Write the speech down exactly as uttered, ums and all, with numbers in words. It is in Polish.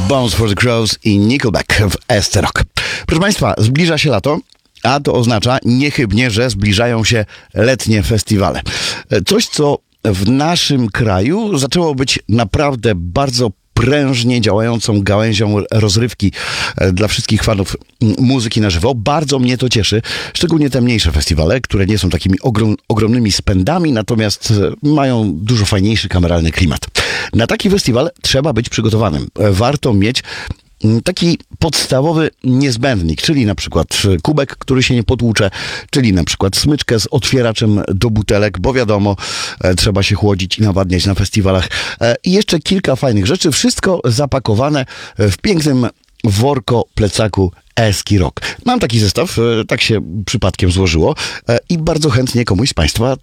Bones for the Crows i Nickelback w S C Rock. Proszę Państwa, zbliża się lato, a to oznacza niechybnie, że zbliżają się letnie festiwale. Coś, co w naszym kraju zaczęło być naprawdę bardzo prężnie działającą gałęzią rozrywki dla wszystkich fanów muzyki na żywo. Bardzo mnie to cieszy, szczególnie te mniejsze festiwale, które nie są takimi ogrom, ogromnymi spędami, natomiast mają dużo fajniejszy kameralny klimat. Na taki festiwal trzeba być przygotowanym. Warto mieć taki podstawowy niezbędnik, czyli na przykład kubek, który się nie potłucze, czyli na przykład smyczkę z otwieraczem do butelek, bo wiadomo, trzeba się chłodzić i nawadniać na festiwalach. I jeszcze kilka fajnych rzeczy, wszystko zapakowane w pięknym worko plecaku S C Rock. Mam taki zestaw, tak się przypadkiem złożyło i bardzo chętnie komuś z Państwa